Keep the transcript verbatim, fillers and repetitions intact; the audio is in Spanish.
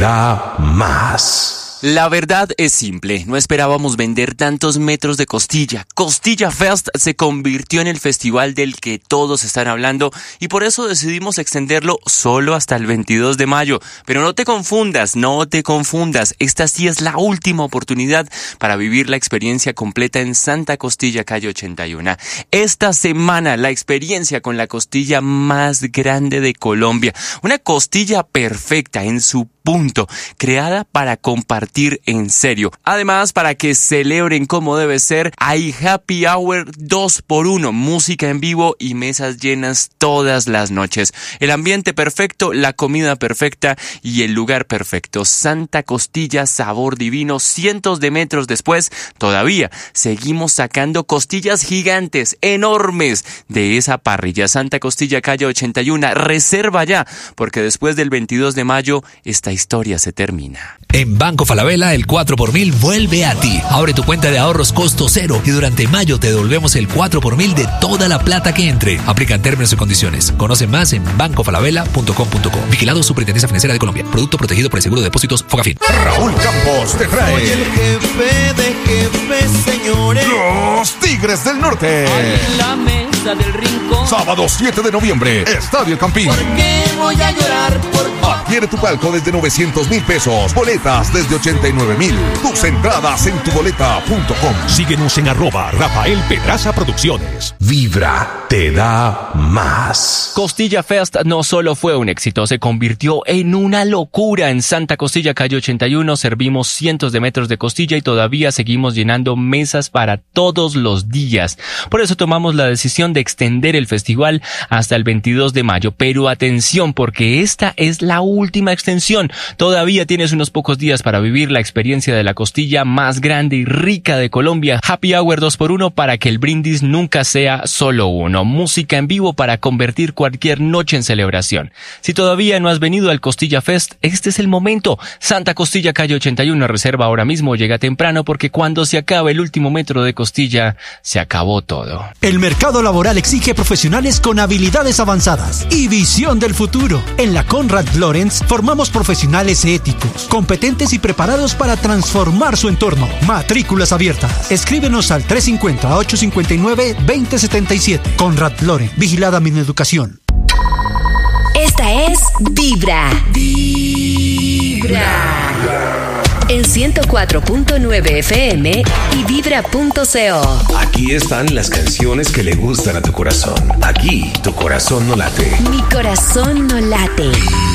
da más. La verdad es simple, no esperábamos vender tantos metros de costilla. Costilla Fest se convirtió en el festival del que todos están hablando y por eso decidimos extenderlo solo hasta el veintidós de mayo. Pero no te confundas, no te confundas, esta sí es la última oportunidad para vivir la experiencia completa en Santa Costilla, calle ochenta y uno. Esta semana la experiencia con la costilla más grande de Colombia, una costilla perfecta en su punto, creada para compartir en serio. Además, para que celebren como debe ser, hay Happy Hour dos por uno, música en vivo y mesas llenas todas las noches. El ambiente perfecto, la comida perfecta y el lugar perfecto. Santa Costilla, sabor divino. Cientos de metros después, todavía seguimos sacando costillas gigantes, enormes, de esa parrilla. Santa Costilla, calle ochenta y uno. Reserva ya, porque después del veintidós de mayo, esta historia se termina. En Banco Falabella, el cuatro por mil vuelve a ti. Abre tu cuenta de ahorros costo cero y durante mayo te devolvemos el cuatro por mil de toda la plata que entre. Aplican términos y condiciones. Conoce más en banco falabella punto com punto co. Vigilado Superintendencia Financiera de Colombia. Producto protegido por el Seguro de Depósitos Fogafín. Raúl Campos te trae. Soy el jefe de jefes, señores. Los Tigres del Norte. En la mesa del rincón. Sábado siete de noviembre, Estadio El Campín. ¿Por qué voy a llorar por ti? Adquiere tu palco desde novecientos mil pesos. Boletas desde ochenta y nueve mil. Tus entradas en tu boleta punto com. Síguenos en arroba Rafael Pedraza Producciones. Vibra te da más. Costilla Fest no solo fue un éxito, se convirtió en una locura. En Santa Costilla, calle ochenta y uno, servimos cientos de metros de costilla y todavía seguimos llenando mesas para todos los días. Por eso tomamos la decisión de extender el festival hasta el veintidós de mayo. Pero atención, porque esta es la última extensión. Todavía tienes unos pocos días para vivir la experiencia de la costilla más grande y rica de Colombia. Happy Hour dos por uno para que el brindis nunca sea solo uno. Música en vivo para convertir cualquier noche en celebración. Si todavía no has venido al Costilla Fest, este es el momento. Santa Costilla, calle ochenta y uno, reserva ahora mismo, llega temprano porque cuando se acabe el último metro de costilla, se acabó todo. El mercado laboral exige profesionales con habilidades avanzadas y visión del futuro. En la Conrad Lawrence formamos profesionales éticos, competentes y preparados para transformar su entorno. Matrículas abiertas. Escríbenos al tres cinco cero, ocho cinco nueve, dos cero siete siete. Conrad Lawrence, vigilada Mineducación. Esta es Vibra. Vibra. En ciento cuatro punto nueve F M y vibra punto co. Aquí están las canciones que le gustan a tu corazón. Aquí tu corazón no late. Mi corazón no late.